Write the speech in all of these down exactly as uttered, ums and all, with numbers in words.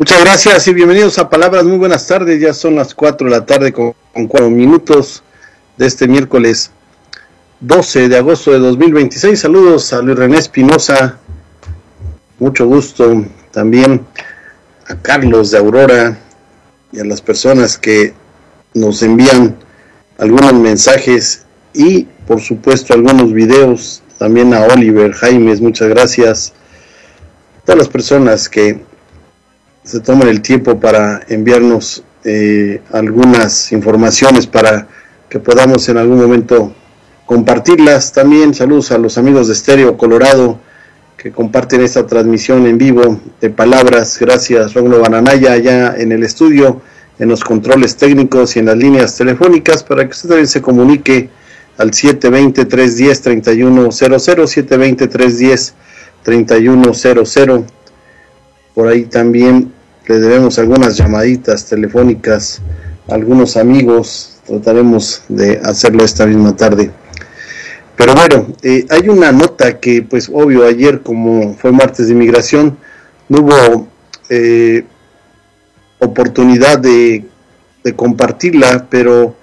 Muchas gracias y bienvenidos a Palabras. Muy buenas tardes, ya son las cuatro de la tarde con, con cuatro minutos de este miércoles doce de agosto de dos mil veintiséis. Saludos a Luis René Espinosa, mucho gusto también a Carlos de Aurora y a las personas que nos envían algunos mensajes y por supuesto algunos videos, también a Oliver Jaimes, muchas gracias a todas las personas que se toman el tiempo para enviarnos eh, algunas informaciones para que podamos en algún momento compartirlas. También saludos a los amigos de Estéreo Colorado que comparten esta transmisión en vivo de Palabras. Gracias Rómulo Bananaya allá en el estudio, en los controles técnicos y en las líneas telefónicas, para que usted también se comunique al siete dos cero, tres uno cero, tres uno cero cero, siete dos cero, tres uno cero, tres uno cero cero. Por ahí también le debemos algunas llamaditas telefónicas a algunos amigos. Trataremos de hacerlo esta misma tarde. Pero bueno, eh, hay una nota que, pues obvio, ayer como fue martes de inmigración, no hubo eh, oportunidad de, de compartirla, pero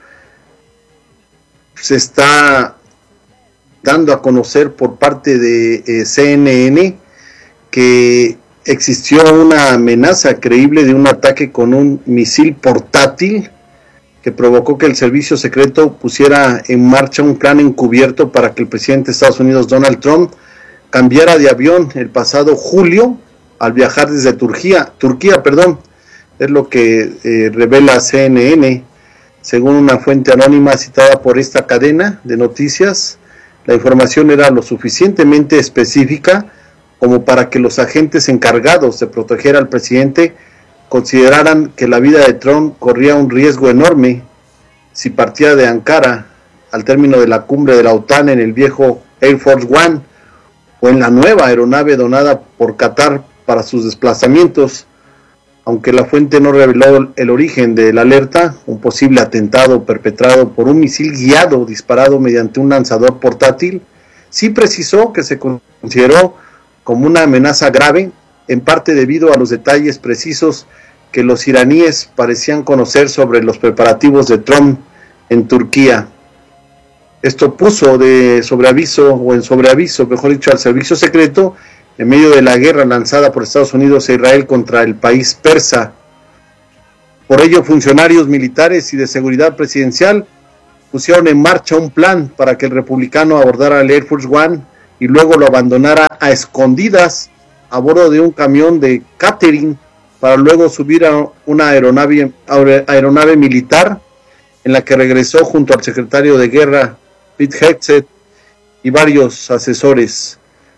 se está dando a conocer por parte de eh, C N N que existió una amenaza creíble de un ataque con un misil portátil que provocó que el servicio secreto pusiera en marcha un plan encubierto para que el presidente de Estados Unidos, Donald Trump, cambiara de avión el pasado julio al viajar desde Turquía, Turquía, perdón, es lo que eh, revela C N N, según una fuente anónima citada por esta cadena de noticias. La información era lo suficientemente específica como para que los agentes encargados de proteger al presidente consideraran que la vida de Trump corría un riesgo enorme si partía de Ankara al término de la cumbre de la OTAN en el viejo Air Force One o en la nueva aeronave donada por Qatar para sus desplazamientos. Aunque la fuente no reveló el origen de la alerta, un posible atentado perpetrado por un misil guiado disparado mediante un lanzador portátil, sí precisó que se consideró como una amenaza grave, en parte debido a los detalles precisos que los iraníes parecían conocer sobre los preparativos de Trump en Turquía. Esto puso de sobreaviso, o en sobreaviso, mejor dicho, al servicio secreto en medio de la guerra lanzada por Estados Unidos e Israel contra el país persa. Por ello, funcionarios militares y de seguridad presidencial pusieron en marcha un plan para que el republicano abordara el Air Force One y luego lo abandonara a escondidas a bordo de un camión de catering para luego subir a una aeronave, aeronave militar en la que regresó junto al secretario de guerra Pete Hegseth y varios asesores.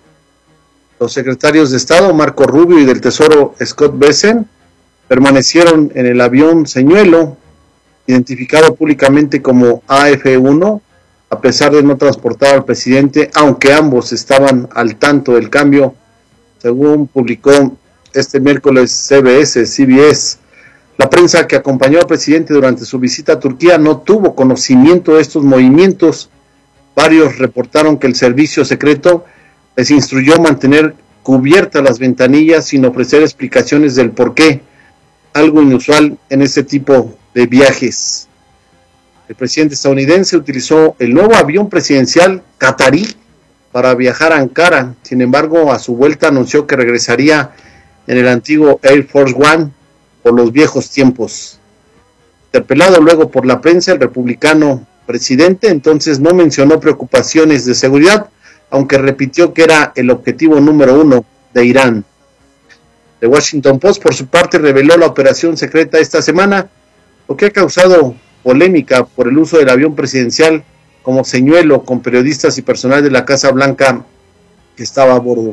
Los secretarios de Estado Marco Rubio y del Tesoro Scott Bessent permanecieron en el avión señuelo, identificado públicamente como A F uno, a pesar de no transportar al presidente, aunque ambos estaban al tanto del cambio, según publicó este miércoles C B S, C B S. La prensa que acompañó al presidente durante su visita a Turquía no tuvo conocimiento de estos movimientos. Varios reportaron que el servicio secreto les instruyó mantener cubiertas las ventanillas sin ofrecer explicaciones del porqué, algo inusual en este tipo de viajes. El presidente estadounidense utilizó el nuevo avión presidencial catarí para viajar a Ankara. Sin embargo, a su vuelta anunció que regresaría en el antiguo Air Force One por los viejos tiempos. Interpelado luego por la prensa, el republicano presidente entonces no mencionó preocupaciones de seguridad, aunque repitió que era el objetivo número uno de Irán. The Washington Post, por su parte, reveló la operación secreta esta semana, lo que ha causado polémica por el uso del avión presidencial como señuelo con periodistas y personal de la Casa Blanca que estaba a bordo.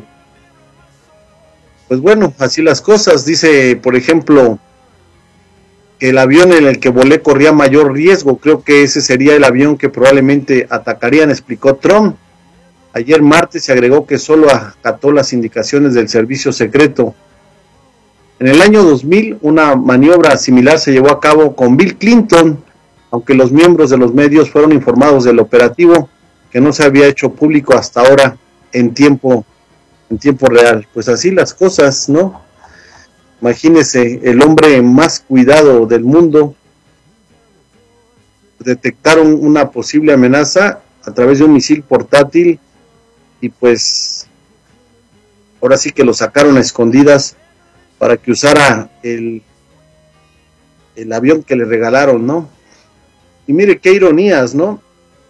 Pues bueno, así las cosas. Dice, por ejemplo, que el avión en el que volé corría mayor riesgo. Creo que ese sería el avión que probablemente atacarían, explicó Trump. Ayer martes se agregó que solo acató las indicaciones del servicio secreto. En el año dos mil, una maniobra similar se llevó a cabo con Bill Clinton, aunque los miembros de los medios fueron informados del operativo, que no se había hecho público hasta ahora en tiempo, en tiempo real. Pues así las cosas, ¿no? Imagínense, el hombre más cuidado del mundo, detectaron una posible amenaza a través de un misil portátil y pues ahora sí que lo sacaron a escondidas para que usara el, el avión que le regalaron, ¿no? Y mire qué ironías, ¿no?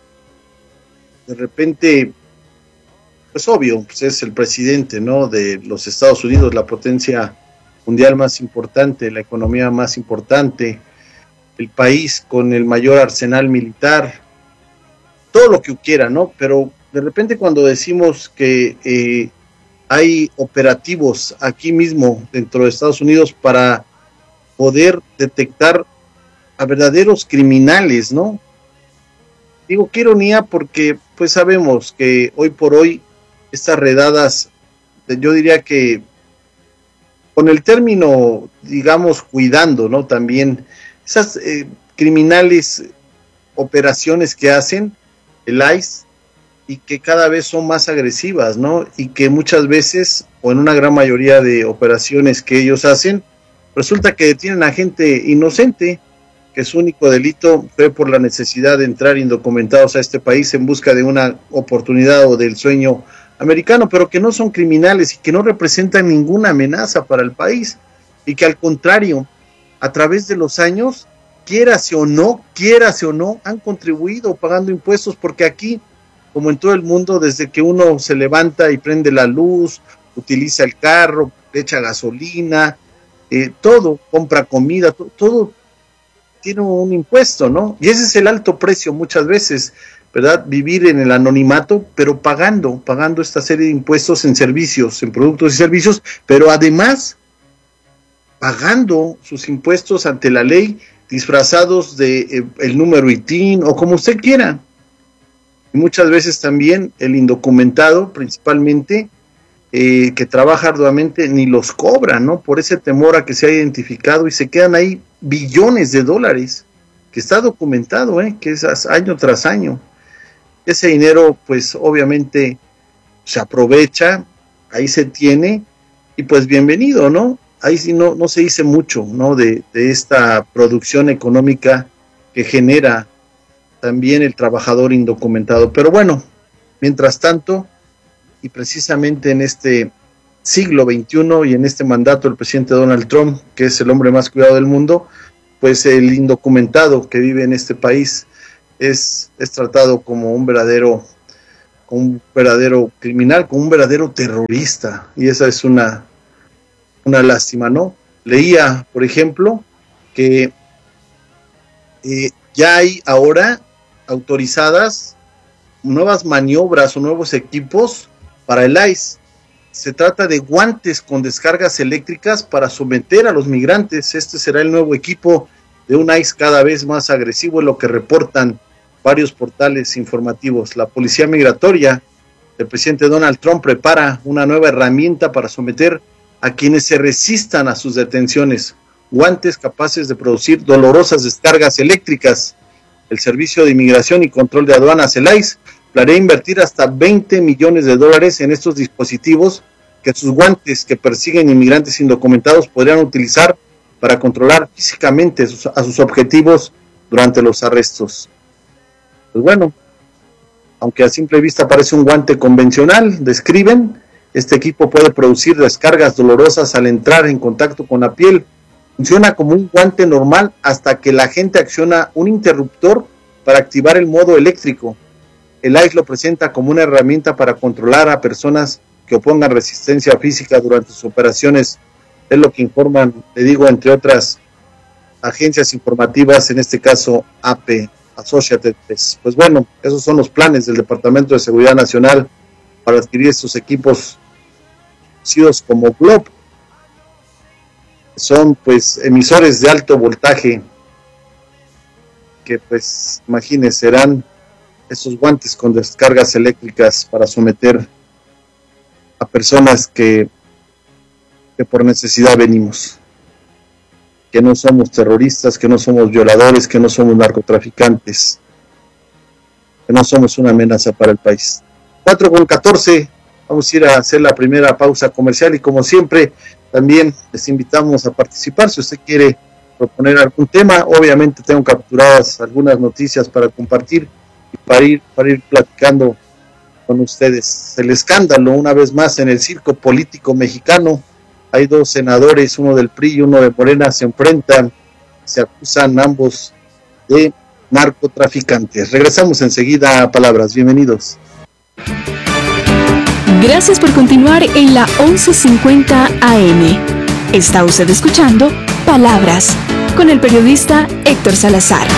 De repente, pues obvio, pues es el presidente, ¿no? De los Estados Unidos, la potencia mundial más importante, la economía más importante, el país con el mayor arsenal militar, todo lo que quiera, ¿no? Pero de repente cuando decimos que eh, hay operativos aquí mismo dentro de Estados Unidos para poder detectar a verdaderos criminales, ¿no? Digo, qué ironía, porque pues sabemos que hoy por hoy estas redadas, yo diría que con el término, digamos, cuidando, ¿no? También esas eh, criminales operaciones que hacen el I C E y que cada vez son más agresivas, ¿no? Y que muchas veces, o en una gran mayoría de operaciones que ellos hacen, resulta que detienen a gente inocente, que su único delito fue por la necesidad de entrar indocumentados a este país en busca de una oportunidad o del sueño americano, pero que no son criminales y que no representan ninguna amenaza para el país, y que al contrario, a través de los años, quiérase o no, quiérase o no, han contribuido pagando impuestos, porque aquí, como en todo el mundo, desde que uno se levanta y prende la luz, utiliza el carro, echa gasolina, eh, todo, compra comida, to- todo tiene un impuesto, ¿no? Y ese es el alto precio muchas veces, ¿verdad? Vivir en el anonimato, pero pagando, pagando esta serie de impuestos en servicios, en productos y servicios, pero además pagando sus impuestos ante la ley, disfrazados de eh, el número I T I N o como usted quiera. Y muchas veces también el indocumentado, principalmente, eh, que trabaja arduamente, ni los cobra, ¿no? Por ese temor a que sea identificado, y se quedan ahí billones de dólares, que está documentado, ¿eh? Que es año tras año. Ese dinero, pues obviamente se aprovecha, ahí se tiene, y pues bienvenido, ¿no? Ahí sí no, no se dice mucho, ¿no? De, de esta producción económica que genera también el trabajador indocumentado. Pero bueno, mientras tanto, y precisamente en este siglo veintiuno y en este mandato del presidente Donald Trump, que es el hombre más cuidado del mundo, pues el indocumentado que vive en este país es, es tratado como un verdadero, como un verdadero criminal, como un verdadero terrorista, y esa es una, una lástima, ¿no? Leía, por ejemplo, que eh, ya hay ahora autorizadas nuevas maniobras o nuevos equipos para el I C E. Se trata de guantes con descargas eléctricas para someter a los migrantes. Este será el nuevo equipo de un I C E cada vez más agresivo, en lo que reportan varios portales informativos. La policía migratoria del presidente Donald Trump prepara una nueva herramienta para someter a quienes se resistan a sus detenciones. Guantes capaces de producir dolorosas descargas eléctricas. El Servicio de Inmigración y Control de Aduanas, el I C E, planea invertir hasta veinte millones de dólares en estos dispositivos, que sus guantes que persiguen inmigrantes indocumentados podrían utilizar para controlar físicamente sus, a sus objetivos durante los arrestos. Pues bueno, aunque a simple vista parece un guante convencional, describen, este equipo puede producir descargas dolorosas al entrar en contacto con la piel. Funciona como un guante normal hasta que la agente acciona un interruptor para activar el modo eléctrico. El I C E lo presenta como una herramienta para controlar a personas que opongan resistencia física durante sus operaciones. Es lo que informan, le digo, entre otras agencias informativas, en este caso A P, Associated Press. Pues bueno, esos son los planes del Departamento de Seguridad Nacional para adquirir estos equipos conocidos como Globe. Son pues emisores de alto voltaje que pues imagínense, serán esos guantes con descargas eléctricas para someter a personas que, que por necesidad venimos, que no somos terroristas, que no somos violadores, que no somos narcotraficantes, que no somos una amenaza para el país. cuatro con catorce, Vamos a ir a hacer la primera pausa comercial y como siempre también les invitamos a participar si usted quiere proponer algún tema. Obviamente tengo capturadas algunas noticias para compartir y para ir, para ir platicando con ustedes. El escándalo una vez más en el circo político mexicano. Hay dos senadores, uno del P R I y uno de Morena, se enfrentan, se acusan ambos de narcotraficantes. Regresamos enseguida a Palabras. Bienvenidos. Gracias por continuar en la once cincuenta A M. Está usted escuchando Palabras con el periodista Héctor Salazar.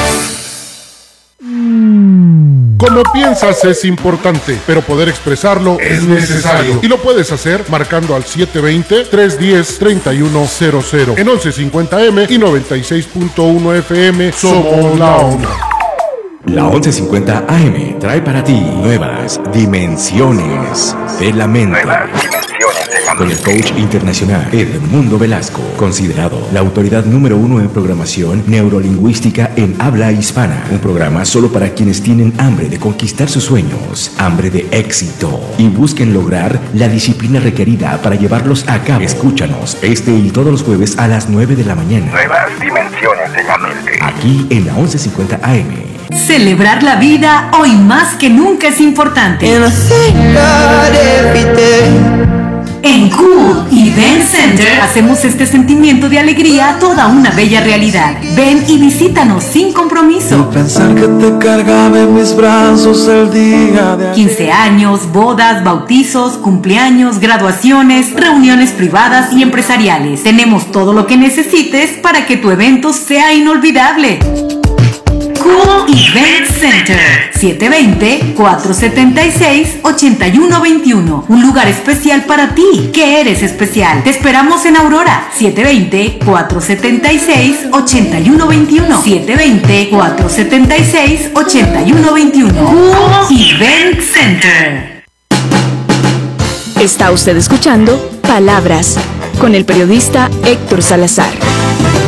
Como piensas es importante, pero poder expresarlo es necesario. Y lo puedes hacer marcando al siete dos cero, tres uno cero, tres uno cero cero. En once cincuenta A M y noventa y seis punto uno F M somos la onda. La once cincuenta A M trae para ti nuevas dimensiones de la mente. Con el coach internacional Edmundo Velasco, considerado la autoridad número uno en programación neurolingüística en habla hispana. Un programa solo para quienes tienen hambre de conquistar sus sueños, hambre de éxito y busquen lograr la disciplina requerida para llevarlos a cabo. Escúchanos este y todos los jueves a las nueve de la mañana. Nuevas dimensiones de la mente. Aquí en la once cincuenta A M. Celebrar la vida hoy más que nunca es importante. En Cool Event Center hacemos este sentimiento de alegría toda una bella realidad. Ven y visítanos sin compromiso. Pensar que te cargaba en mis brazos el día de quince años, bodas, bautizos, cumpleaños, graduaciones, reuniones privadas y empresariales. Tenemos todo lo que necesites para que tu evento sea inolvidable. Cool Event Center, siete dos cero, cuatro siete seis, ocho uno dos uno. Un lugar especial para ti, que eres especial. Te esperamos en Aurora, siete dos cero, cuatro siete seis, ocho uno dos uno. siete dos cero, cuatro siete seis, ocho uno dos uno. Cool Event Center. Está usted escuchando Palabras con el periodista Héctor Salazar.